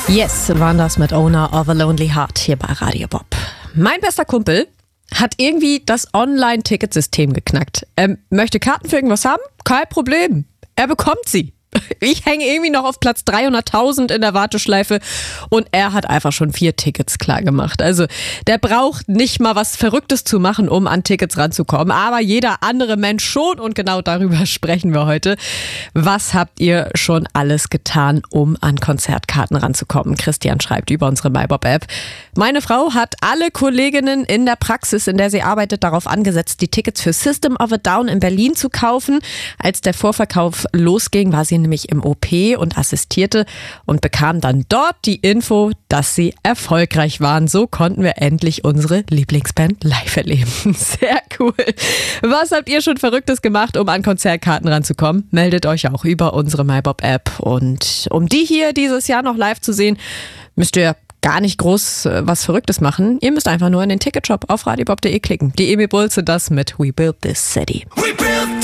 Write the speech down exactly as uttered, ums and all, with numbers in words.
Yes, waren das mit Owner of a Lonely Heart hier bei Radio Bob. Mein bester Kumpel hat irgendwie das Online-Ticketsystem geknackt. Er möchte Karten für irgendwas haben? Kein Problem. Er bekommt sie. Ich hänge irgendwie noch auf Platz dreihunderttausend in der Warteschleife und er hat einfach schon vier Tickets klar gemacht. Also der braucht nicht mal was Verrücktes zu machen, um an Tickets ranzukommen, aber jeder andere Mensch schon und genau darüber sprechen wir heute. Was habt ihr schon alles getan, um an Konzertkarten ranzukommen? Christian schreibt über unsere MyBob-App. Meine Frau hat alle Kolleginnen in der Praxis, in der sie arbeitet, darauf angesetzt, die Tickets für System of a Down in Berlin zu kaufen. Als der Vorverkauf losging, war sie nämlich im O P und assistierte und bekam dann dort die Info, dass sie erfolgreich waren. So konnten wir endlich unsere Lieblingsband live erleben. Sehr cool. Was habt ihr schon Verrücktes gemacht, um an Konzertkarten ranzukommen? Meldet euch auch über unsere MyBob-App. Und um die hier dieses Jahr noch live zu sehen, müsst ihr gar nicht groß was Verrücktes machen. Ihr müsst einfach nur in den Ticketshop auf radiobob punkt de klicken. Die Emi Bulls sind das mit We Built This City. We built